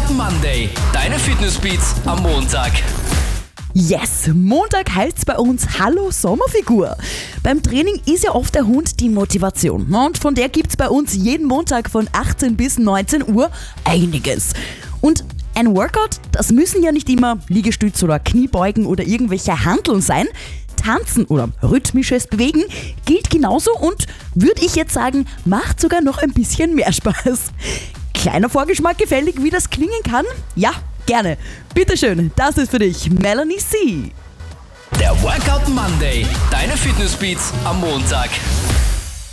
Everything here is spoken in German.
Workout Monday, deine Fitnessbeats am Montag. Yes, Montag heißt's bei uns Hallo Sommerfigur. Beim Training ist ja oft der Hund die Motivation. Und von der gibt's bei uns jeden Montag von 18 bis 19 Uhr einiges. Und ein Workout, das müssen ja nicht immer Liegestütz oder Kniebeugen oder irgendwelche Hanteln sein. Tanzen oder rhythmisches Bewegen gilt genauso und würde ich jetzt sagen, macht sogar noch ein bisschen mehr Spaß. Kleiner Vorgeschmack gefällig, wie das klingen kann? Ja, gerne. Bitteschön, das ist für dich Melanie C. Der Workout Monday, deine Fitnessbeats am Montag.